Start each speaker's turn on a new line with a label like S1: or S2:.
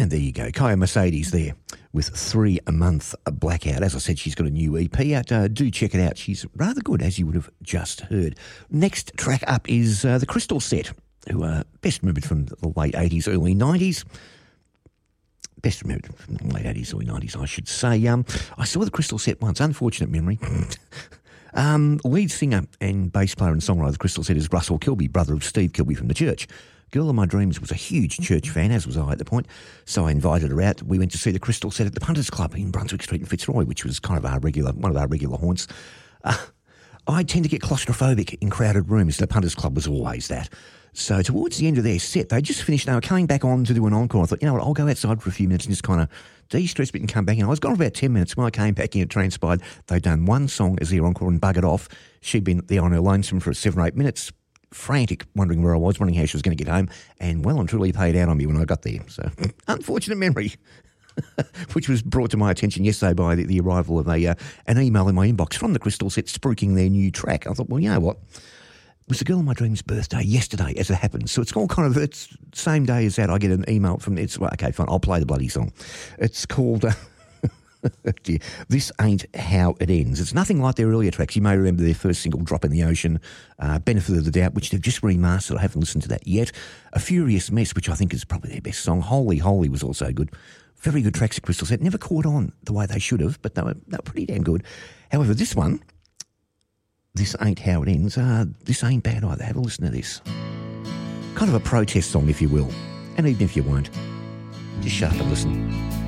S1: And there you go, Kaya Mercedes there with 3 Month Blackout. As I said, she's got a new EP out. Do check it out. She's rather good, as you would have just heard. Next track up is the Crystal Set, who are best remembered from the late 80s, early 90s. Best remembered from the late 80s, early 90s, I should say. I saw the Crystal Set once, unfortunate memory. Lead singer and bass player and songwriter of the Crystal Set is Russell Kilby, brother of Steve Kilby from The Church. Girl of My Dreams was a huge Church fan, as was I at the point, so I invited her out. We went to see the Crystal Set at the Punters Club in Brunswick Street in Fitzroy, which was kind of one of our regular haunts. I tend to get claustrophobic in crowded rooms. The Punters Club was always that. So towards the end of their set, they just finished. They were coming back on to do an encore. I thought, you know what, I'll go outside for a few minutes and just kind of de-stress a bit and come back in. I was gone for about 10 minutes. When I came back in, it transpired they'd done one song as their encore and buggered off. She'd been there on her lonesome for 7 or 8 minutes, frantic, wondering where I was, wondering how she was going to get home, and well and truly paid out on me when I got there. So, unfortunate memory, which was brought to my attention yesterday by the arrival of an email in my inbox from the Crystal Set spruiking their new track. I thought, well, you know what? It was the Girl of My Dreams' birthday yesterday, as it happens. So it's all kind of, it's same day as that. I get an email from, it's, well, okay, fine, I'll play the bloody song. It's called... This Ain't How It Ends. It's nothing like their earlier tracks. You may remember their first single, Drop in the Ocean, Benefit of the Doubt, which they've just remastered. I haven't listened to that yet. A Furious Mess, which I think is probably their best song. Holy Holy was also good. Very good tracks at Crystal Set. Never caught on the way they should have, but they were pretty damn good. However, this one, This Ain't How It Ends, this ain't bad either. Have a listen to this. Kind of a protest song, if you will. And even if you won't, just shut up and listen.